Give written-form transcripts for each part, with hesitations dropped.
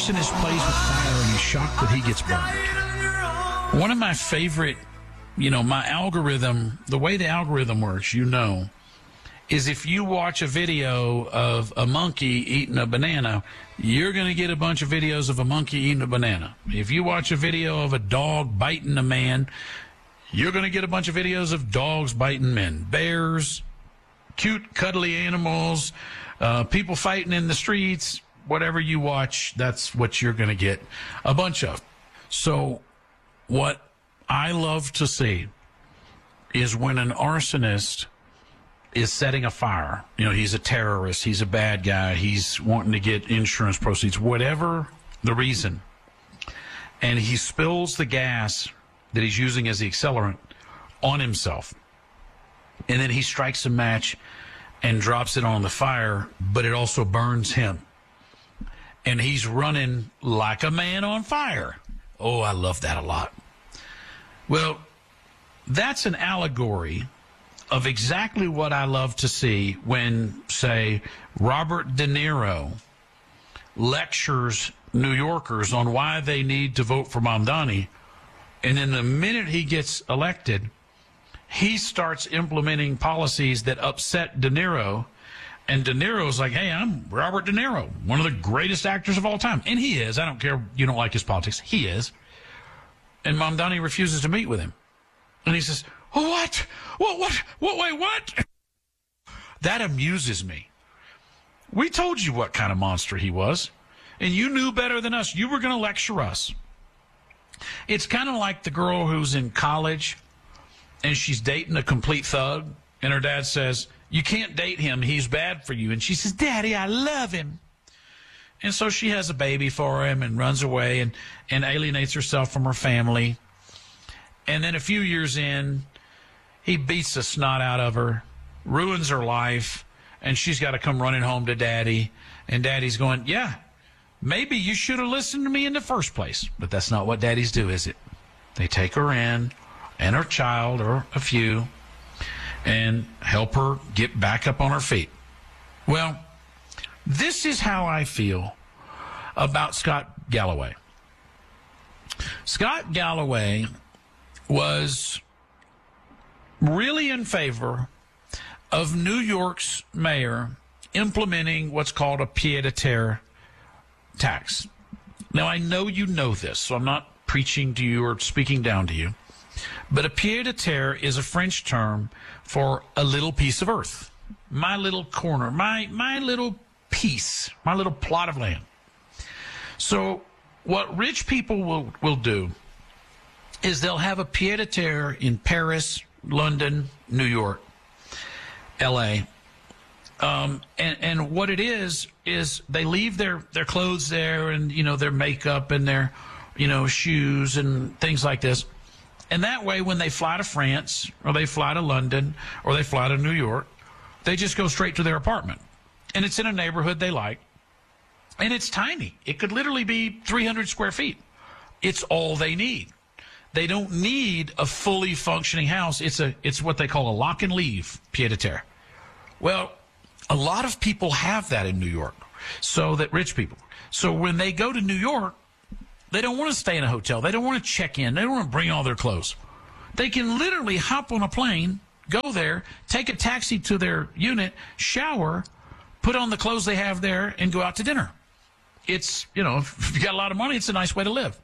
arsonist plays with fire and he's shocked that he gets burned. One of my favorite, my algorithm, the way the algorithm works, is if you watch a video of a monkey eating a banana, you're going to get a bunch of videos of a monkey eating a banana. If you watch a video of a dog biting a man, you're going to get a bunch of videos of dogs biting men. Bears, cute, cuddly animals, people fighting in the streets, whatever you watch, that's what you're going to get a bunch of. So what I love to see is when an arsonist is setting a fire. He's a terrorist, he's a bad guy, he's wanting to get insurance proceeds, whatever the reason, and he spills the gas that he's using as the accelerant on himself. And then he strikes a match and drops it on the fire, but it also burns him. And he's running like a man on fire. Oh, I love that a lot. Well, that's an allegory of exactly what I love to see when, say, Robert De Niro lectures New Yorkers on why they need to vote for Mamdani, and then the minute he gets elected, he starts implementing policies that upset De Niro, and De Niro's like, hey, I'm Robert De Niro, one of the greatest actors of all time. And he is. I don't care you don't like his politics. He is. And Mamdani refuses to meet with him. And he says, What? Wait, what? That amuses me. We told you what kind of monster he was, and you knew better than us. You were going to lecture us. It's kind of like the girl who's in college, and she's dating a complete thug, and her dad says, you can't date him. He's bad for you. And she says, Daddy, I love him. And so she has a baby for him and runs away and alienates herself from her family. And then a few years in, he beats the snot out of her, ruins her life, and she's got to come running home to Daddy. And Daddy's going, yeah, maybe you should have listened to me in the first place. But that's not what daddies do, is it? They take her in and her child, or a few, and help her get back up on her feet. Well, this is how I feel about Scott Galloway. Scott Galloway was really in favor of New York's mayor implementing what's called a pied-à-terre tax. Now, I know you know this, so I'm not preaching to you or speaking down to you, but a pied-à-terre is a French term for a little piece of earth, my little corner, my little piece, my little plot of land. So what rich people will do is they'll have a pied-à-terre in Paris, London, New York, L.A., and what it is they leave their clothes there and, their makeup and their, shoes and things like this. And that way, when they fly to France or they fly to London or they fly to New York, they just go straight to their apartment. And it's in a neighborhood they like. And it's tiny. It could literally be 300 square feet. It's all they need. They don't need a fully functioning house. It's what they call a lock and leave pied-à-terre. Well, a lot of people have that in New York, so that rich people. So when they go to New York, they don't want to stay in a hotel. They don't want to check in. They don't want to bring all their clothes. They can literally hop on a plane, go there, take a taxi to their unit, shower, put on the clothes they have there, and go out to dinner. It's, if you got a lot of money, it's a nice way to live.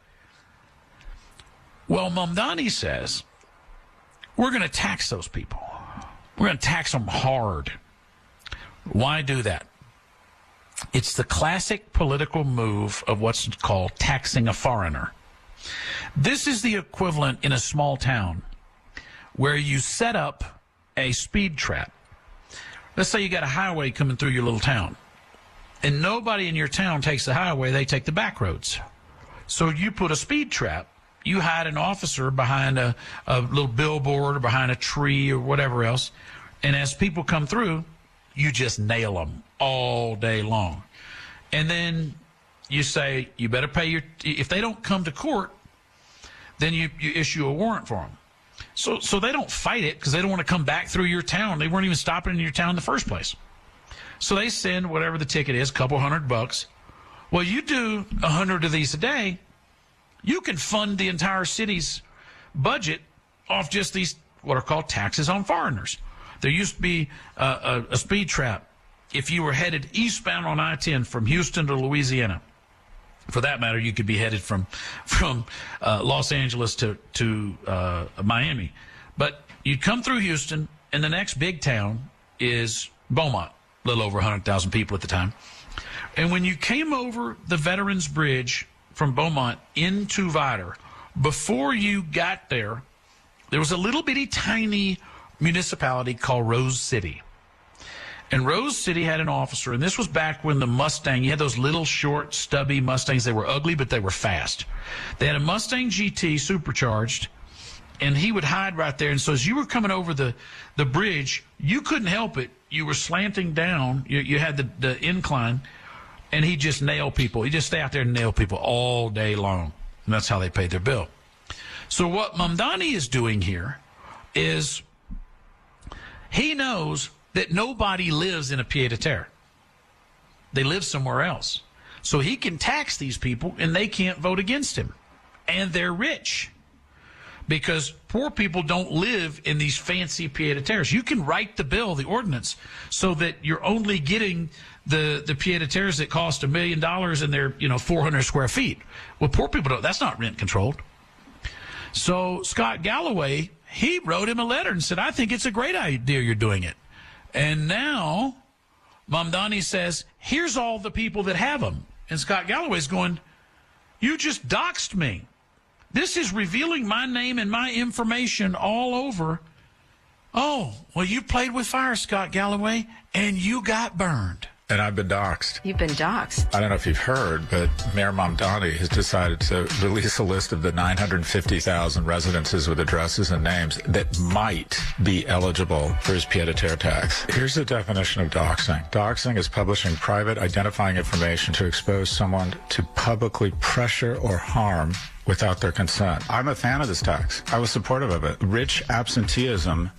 Well, Mamdani says, we're going to tax those people. We're going to tax them hard. Why do that? It's the classic political move of what's called taxing a foreigner. This is the equivalent in a small town where you set up a speed trap. Let's say you got a highway coming through your little town, and nobody in your town takes the highway, they take the back roads. So you put a speed trap, you hide an officer behind a little billboard or behind a tree or whatever else, and as people come through, you just nail them all day long. And then you say, you better pay if they don't come to court, then you issue a warrant for them. So they don't fight it because they don't want to come back through your town. They weren't even stopping in your town in the first place. So they send whatever the ticket is, $200, Well, you do 100 of these a day, you can fund the entire city's budget off just these what are called taxes on foreigners. There used to be a speed trap if you were headed eastbound on I-10 from Houston to Louisiana. For that matter, you could be headed from Los Angeles to Miami. But you'd come through Houston, and the next big town is Beaumont, a little over 100,000 people at the time. And when you came over the Veterans Bridge from Beaumont into Vidor, before you got there, there was a little bitty tiny municipality called Rose City. And Rose City had an officer, and this was back when the Mustang, you had those little short, stubby Mustangs. They were ugly, but they were fast. They had a Mustang GT supercharged, and he would hide right there. And so as you were coming over the bridge, you couldn't help it. You were slanting down. You had the incline, and he'd just nail people. He'd just stay out there and nail people all day long. And that's how they paid their bill. So what Mamdani is doing here is he knows that nobody lives in a pied-à-terre. They live somewhere else. So he can tax these people, and they can't vote against him. And they're rich because poor people don't live in these fancy pied-à-terres. You can write the bill, the ordinance, so that you're only getting the pied-à-terres that cost $1 million and they're 400 square feet. Well, poor people don't. That's not rent controlled. So Scott Galloway, he wrote him a letter and said, I think it's a great idea you're doing it. And now Mamdani says, here's all the people that have them. And Scott Galloway's going, you just doxed me. This is revealing my name and my information all over. Oh, well, you played with fire, Scott Galloway, and you got burned. And I've been doxxed. You've been doxxed. I don't know if you've heard, but Mayor Mamdani has decided to release a list of the 950,000 residences with addresses and names that might be eligible for his pied-à-terre tax. Here's the definition of doxing. Doxing is publishing private identifying information to expose someone to publicly pressure or harm without their consent. I'm a fan of this tax. I was supportive of it. Rich absenteeism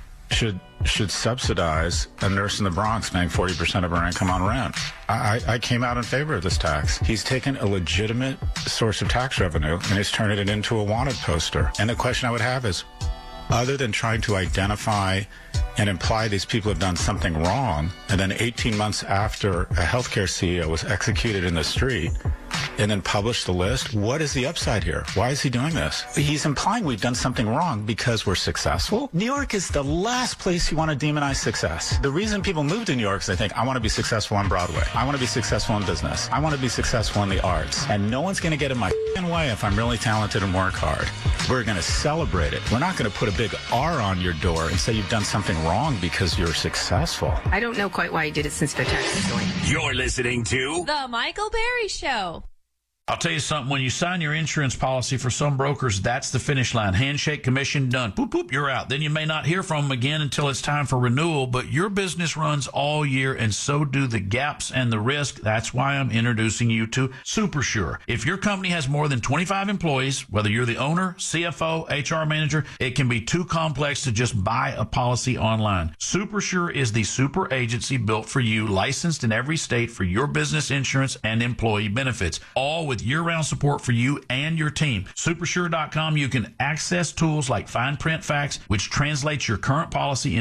should subsidize a nurse in the Bronx paying 40% of her income on rent. I came out in favor of this tax. He's taken a legitimate source of tax revenue and he's turning it into a wanted poster. And the question I would have is, other than trying to identify and imply these people have done something wrong, and then 18 months after a healthcare CEO was executed in the street, and then publish the list, what is the upside here? Why is he doing this? He's implying we've done something wrong because we're successful. New York is the last place you want to demonize success. The reason people move to New York is they think, I want to be successful on Broadway. I want to be successful in business. I want to be successful in the arts. And no one's going to get in my way if I'm really talented and work hard. We're going to celebrate it. We're not going to put a big R on your door and say you've done something wrong because you're successful. I don't know quite why he did it since the tax is going. You're listening to The Michael Berry Show. I'll tell you something. When you sign your insurance policy for some brokers, that's the finish line. Handshake, commission, done. Boop, boop, you're out. Then you may not hear from them again until it's time for renewal, but your business runs all year, and so do the gaps and the risk. That's why I'm introducing you to SuperSure. If your company has more than 25 employees, whether you're the owner, CFO, HR manager, it can be too complex to just buy a policy online. SuperSure is the super agency built for you, licensed in every state for your business insurance and employee benefits, all with year-round support for you and your team. Supersure.com, you can access tools like fine print facts, which translates your current policy